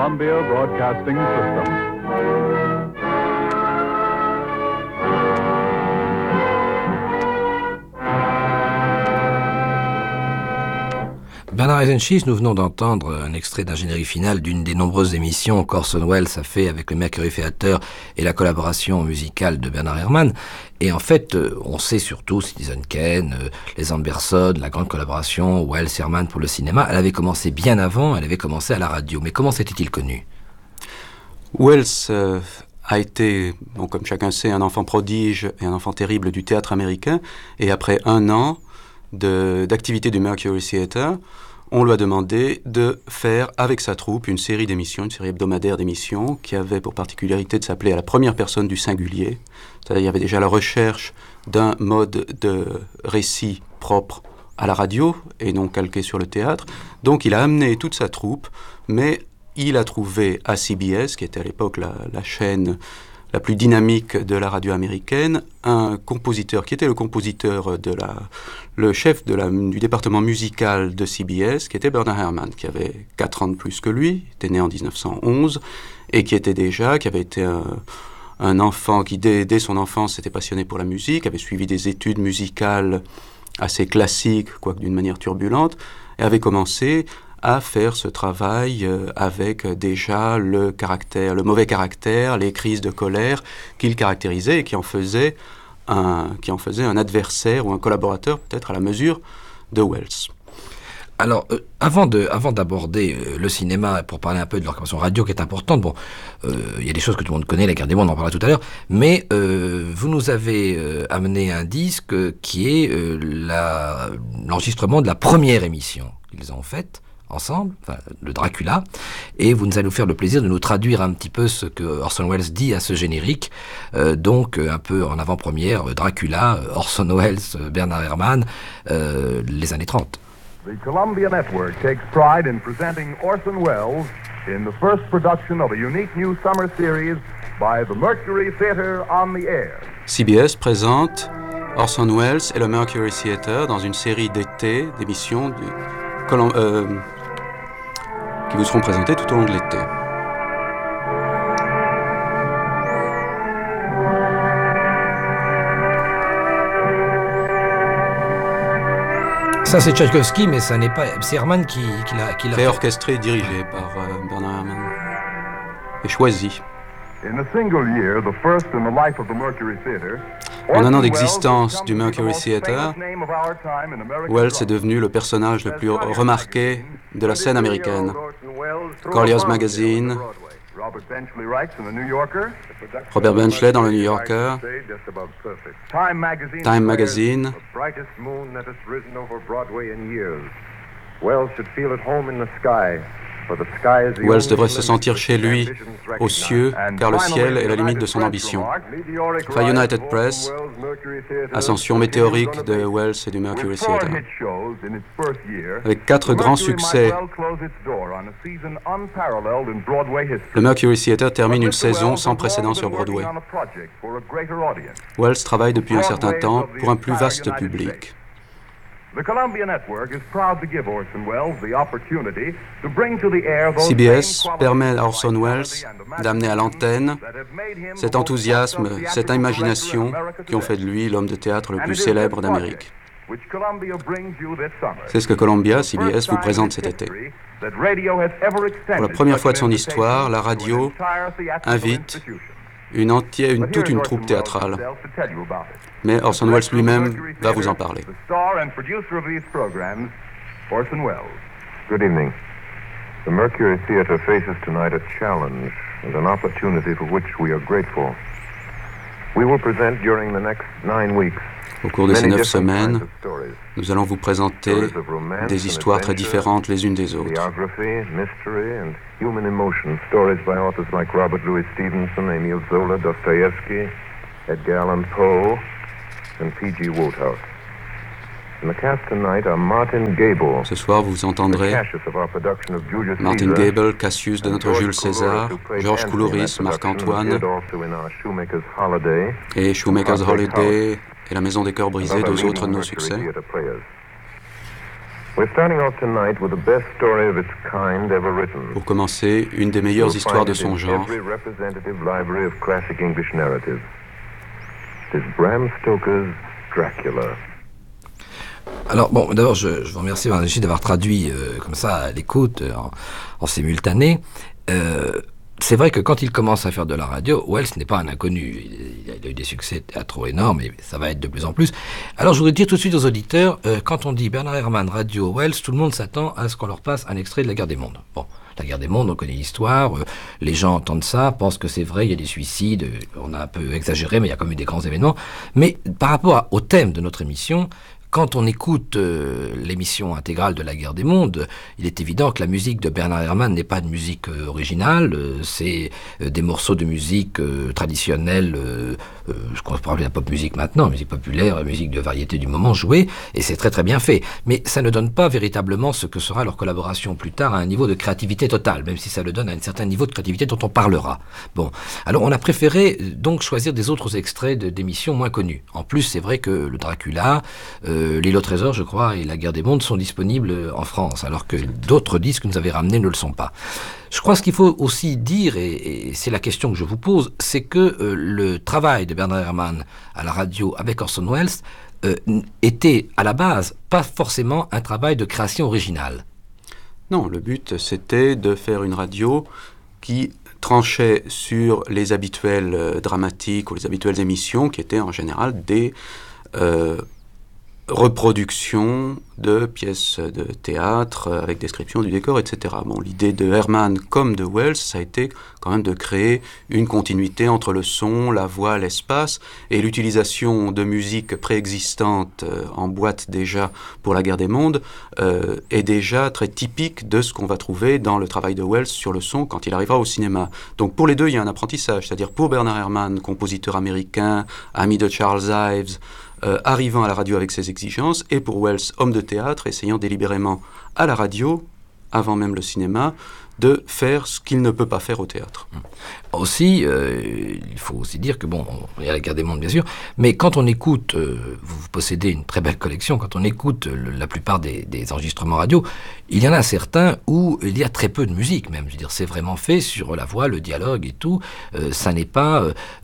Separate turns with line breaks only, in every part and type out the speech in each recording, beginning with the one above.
Columbia Broadcasting System.
Bernard Eisenschitz, nous venons d'entendre un extrait d'un générique final d'une des nombreuses émissions qu'Orson Welles a fait avec le Mercury Theatre et la collaboration musicale de Bernard Herrmann. Et en fait, on sait surtout Citizen Kane, les Anderson, la grande collaboration Welles-Herrmann pour le cinéma. Elle avait commencé bien avant, elle avait commencé à la radio. Mais comment s'était-il connu ?
Welles a été, bon, comme chacun sait, un enfant prodige et un enfant terrible du théâtre américain. Et après un an d'activité du Mercury Theatre, on lui a demandé de faire avec sa troupe une série d'émissions, une série hebdomadaire d'émissions qui avait pour particularité de s'appeler à la première personne du singulier. C'est-à-dire il y avait déjà la recherche d'un mode de récit propre à la radio et non calqué sur le théâtre. Donc il a amené toute sa troupe, mais il a trouvé à CBS, qui était à l'époque la chaîne la plus dynamique de la radio américaine, un compositeur qui était le compositeur le chef du département musical de CBS, qui était Bernard Herrmann, qui avait 4 ans de plus que lui, était né en 1911, et qui avait été un enfant qui, dès son enfance, s'était passionné pour la musique, avait suivi des études musicales assez classiques, quoique d'une manière turbulente, et avait commencé à faire ce travail avec déjà le mauvais caractère, les crises de colère qu'il caractérisait et qui en faisait un adversaire ou un collaborateur peut-être à la mesure de Welles.
Alors, avant d'aborder le cinéma, pour parler un peu de l'orchestration radio qui est importante, bon, il y a des choses que tout le monde connaît, la guerre des mondes, on en parlera tout à l'heure, mais vous nous avez amené un disque qui est l'enregistrement de la première émission qu'ils ont faite ensemble, enfin, le Dracula, et vous nous allez nous faire le plaisir de nous traduire un petit peu ce que Orson Welles dit à ce générique, donc un peu en avant-première, Dracula, Orson Welles, Bernard Herrmann, les années 30.
The Columbia Network takes pride in presenting Orson Welles in the first production of a unique new summer series by the Mercury Theatre on the Air.
CBS présente Orson Welles et le Mercury Theatre dans une série d'été d'émissions qui vous seront présentées tout au long de l'été.
Ça c'est Tchaïkovski, mais ça n'est pas. C'est Herrmann qui l'a
fait. Orchestré et dirigé par Bernard Herrmann. Et choisi. En un an d'existence du Mercury Theatre, Welles est devenu le personnage le plus remarqué de la scène américaine. Collier's Magazine, Robert Benchley dans le New Yorker, Time Magazine. Welles devrait se sentir chez lui, aux cieux, car le ciel est la limite de son ambition. Enfin, United Press, ascension météorique de Welles et du Mercury Theatre. Avec 4 grands succès, le Mercury Theatre termine une saison sans précédent sur Broadway. Welles travaille depuis un certain temps pour un plus vaste public. CBS permet à Orson Welles d'amener à l'antenne cet enthousiasme, cette imagination qui ont fait de lui l'homme de théâtre le plus célèbre d'Amérique. C'est ce que Columbia, CBS, vous présente cet été. Pour la première fois de son histoire, la radio invite toute une troupe théâtrale. Mais Orson Welles lui-même va vous en parler.
Good evening. The Mercury Theatre faces tonight a challenge and an opportunity for which we are grateful. We will present during the next 9 weeks.
Au cours de ces 9 semaines, nous allons vous présenter des histoires très différentes les unes des autres.
Biography, mystery and human emotion, stories by authors like Robert Louis Stevenson, Emile Zola, Dostoevsky, Edgar Allan Poe and P.G. Wodehouse. In the cast tonight are Martin Gable.
Ce soir, vous entendrez Martin Gable, Cassius de notre Jules César, Georges Coulouris, Marc-Antoine et Shoemaker's Holiday et La Maison des Cœurs Brisés, 2 autres de nos succès.
We're starting off tonight with the best story of its kind ever written.
Pour commencer, une des meilleures
You'll
histoires
find
de
it
son
in
genre.
every representative library of classic English narrative. It is Bram Stoker's Dracula.
Alors bon, d'abord je vous remercie Bernard Henry d'avoir traduit comme ça à l'écoute, en simultané. C'est vrai que quand il commence à faire de la radio, Wells n'est pas un inconnu. Il a eu des succès théâtraux énormes et ça va être de plus en plus. Alors je voudrais dire tout de suite aux auditeurs, quand on dit Bernard Herrmann, radio, Wells, tout le monde s'attend à ce qu'on leur passe un extrait de La Guerre des Mondes. Bon, La Guerre des Mondes, on connaît l'histoire, les gens entendent ça, pensent que c'est vrai, il y a des suicides, on a un peu exagéré, mais il y a quand même eu des grands événements. Mais par rapport au thème de notre émission, quand on écoute l'émission intégrale de La Guerre des Mondes, il est évident que la musique de Bernard Herrmann n'est pas de musique originale, c'est des morceaux de musique traditionnelle, ce qu'on peut appeler la pop musique maintenant, musique populaire, musique de variété du moment jouée, et c'est très très bien fait. Mais ça ne donne pas véritablement ce que sera leur collaboration plus tard à un niveau de créativité totale, même si ça le donne à un certain niveau de créativité dont on parlera. Bon, alors on a préféré donc choisir des autres extraits d'émissions moins connues. En plus, c'est vrai que le Dracula, L'île au trésor, je crois, et La Guerre des Mondes sont disponibles en France, alors que d'autres disques que nous avez ramenés ne le sont pas. Je crois ce qu'il faut aussi dire, et c'est la question que je vous pose, c'est que le travail de Bernard Herrmann à la radio avec Orson Welles était à la base pas forcément un travail de création originale.
Non, le but c'était de faire une radio qui tranchait sur les habituels dramatiques ou les habituelles émissions qui étaient en général des reproduction de pièces de théâtre avec description du décor, etc. Bon, l'idée de Herrmann comme de Wells, ça a été quand même de créer une continuité entre le son, la voix, l'espace, et l'utilisation de musique préexistante en boîte déjà pour La Guerre des Mondes est déjà très typique de ce qu'on va trouver dans le travail de Wells sur le son quand il arrivera au cinéma. Donc pour les deux, il y a un apprentissage, c'est-à-dire pour Bernard Herrmann, compositeur américain, ami de Charles Ives, arrivant à la radio avec ses exigences, et pour Wells, homme de théâtre, essayant délibérément à la radio, avant même le cinéma, de faire ce qu'il ne peut pas faire au théâtre.
Aussi, il faut aussi dire que, bon, il y a La Guerre des Mondes, bien sûr, mais quand on écoute, vous possédez une très belle collection, quand on écoute la plupart des enregistrements radio, il y en a certains où il y a très peu de musique, même. Je veux dire, c'est vraiment fait sur la voix, le dialogue et tout. Ça n'est pas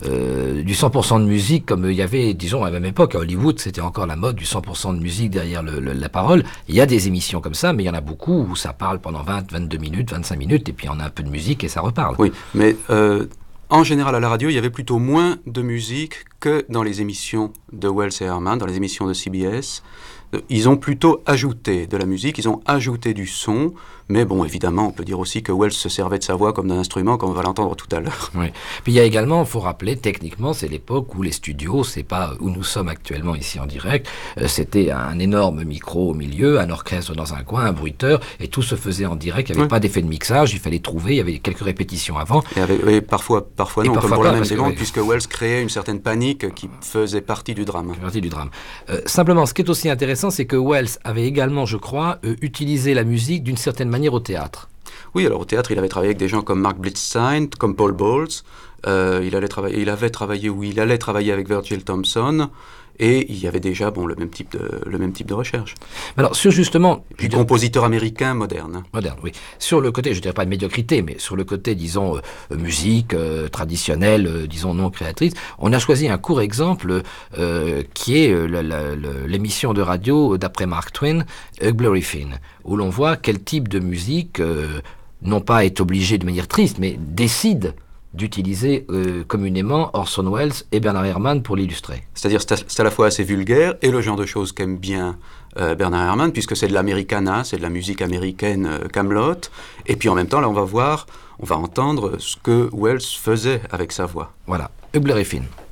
du 100% de musique comme il y avait, disons, à la même époque, à Hollywood, c'était encore la mode du 100% de musique derrière la parole. Il y a des émissions comme ça, mais il y en a beaucoup où ça parle pendant 20, 22 minutes, 25 minutes, et puis on a un peu de musique et ça reparle.
Oui, mais en général, à la radio, il y avait plutôt moins de musique que dans les émissions de Wells et Herrmann, dans les émissions de CBS. Ils ont plutôt ajouté de la musique, ils ont ajouté du son, mais bon, évidemment, on peut dire aussi que Wells se servait de sa voix comme d'un instrument, comme on va l'entendre tout à l'heure.
Oui. Puis il y a également, il faut rappeler, techniquement, c'est l'époque où les studios, c'est pas où nous sommes actuellement ici en direct, c'était un énorme micro au milieu, un orchestre dans un coin, un bruiteur, et tout se faisait en direct, il n'y avait pas d'effet de mixage, il fallait trouver, il y avait quelques répétitions avant.
Et parfois non,
parfois
comme pour
pas,
la même
que,
seconde, puisque Wells créait une certaine panique qui faisait partie du drame.
Simplement, ce qui est aussi intéressant, c'est que Wells avait également, je crois, utilisé la musique d'une certaine manière au théâtre.
Oui, alors au théâtre, il avait travaillé avec des gens comme Mark Blitzstein, comme Paul Bowles. Il allait travailler avec Virgil Thompson. Et il y avait déjà le même type de recherche.
Alors, sur justement...
Puis compositeur américain moderne.
Moderne, oui. Sur le côté, je ne dirais pas de médiocrité, mais sur le côté, disons, musique traditionnelle, disons, non créatrice, on a choisi un court exemple qui est l'émission de radio d'après Mark Twain, Huckleberry Finn, où l'on voit quel type de musique, non pas est obligé de manière triste, mais décide d'utiliser communément Orson Welles et Bernard Herrmann pour l'illustrer.
C'est-à-dire c'est à la fois assez vulgaire et le genre de choses qu'aime bien Bernard Herrmann, puisque c'est de l'americana, c'est de la musique américaine Camelot, et puis en même temps, là, on va entendre ce que Welles faisait avec sa voix.
Voilà, Huckleberry Finn.